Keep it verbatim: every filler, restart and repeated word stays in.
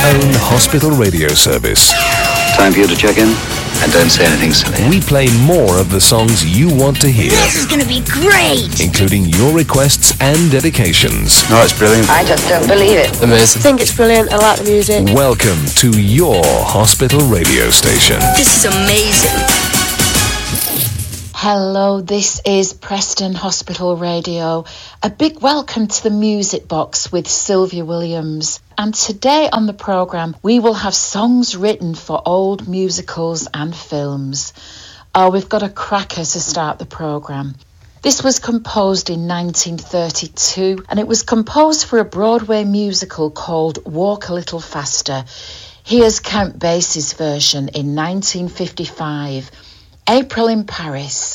own hospital radio service. Time for you to check in, and don't say anything silly. We play more of the songs you want to hear. This is going to be great! Including your requests and dedications. No, it's brilliant. I just don't believe it. Amazing. I think it's brilliant. I like the music. Welcome to your hospital radio station. This is amazing. Hello, this is Preston Hospital Radio. A big welcome to the Music Box with Sylvia Williams. And today on the programme, we will have songs written for old musicals and films. Oh, we've got a cracker to start the programme. This was composed in nineteen thirty-two, and it was composed for a Broadway musical called Walk a Little Faster. Here's Count Basie's version in nineteen fifty-five, April in Paris.